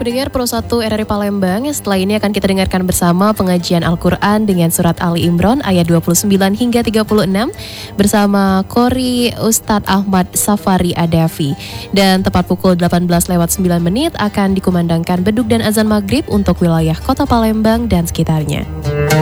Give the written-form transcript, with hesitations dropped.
pendengar Pro 1 RRI Palembang. Setelah ini akan kita dengarkan bersama pengajian Al-Quran dengan surat Ali Imran ayat 29 hingga 36 bersama Qori Ustadz Ahmad Safari Adafi. Dan tepat pukul 18:09 akan dikumandangkan beduk dan azan maghrib untuk wilayah kota Palembang dan sekitarnya.